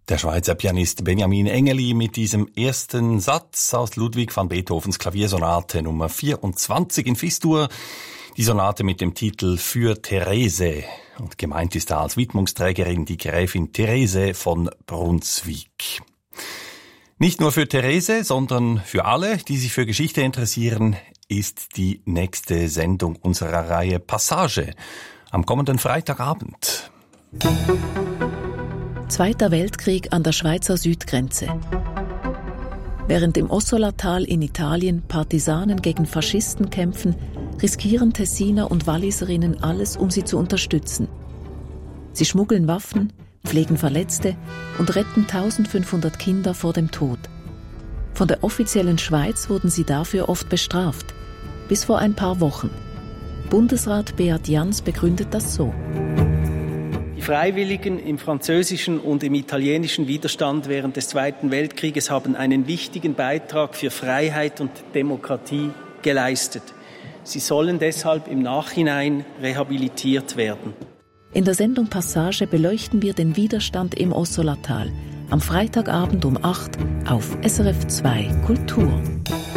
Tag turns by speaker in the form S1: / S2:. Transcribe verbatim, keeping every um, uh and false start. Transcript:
S1: Der Schweizer Pianist Benjamin Engeli mit diesem ersten Satz aus Ludwig van Beethovens Klaviersonate Nummer vierundzwanzig in Fis-Dur. Die Sonate mit dem Titel Für Therese. Und gemeint ist da als Widmungsträgerin die Gräfin Therese von Brunswick. Nicht nur für Therese, sondern für alle, die sich für Geschichte interessieren, ist die nächste Sendung unserer Reihe Passage am kommenden Freitagabend.
S2: Zweiter Weltkrieg an der Schweizer Südgrenze. Während im Ossolatal in Italien Partisanen gegen Faschisten kämpfen, riskieren Tessiner und Walliserinnen alles, um sie zu unterstützen. Sie schmuggeln Waffen, pflegen Verletzte und retten eintausendfünfhundert Kinder vor dem Tod. Von der offiziellen Schweiz wurden sie dafür oft bestraft. Bis vor ein paar Wochen. Bundesrat Beat Jans begründet das so.
S3: Die Freiwilligen im französischen und im italienischen Widerstand während des Zweiten Weltkrieges haben einen wichtigen Beitrag für Freiheit und Demokratie geleistet. Sie sollen deshalb im Nachhinein rehabilitiert werden.
S2: In der Sendung Passage beleuchten wir den Widerstand im Ossolatal. Am Freitagabend um acht auf S R F zwei Kultur.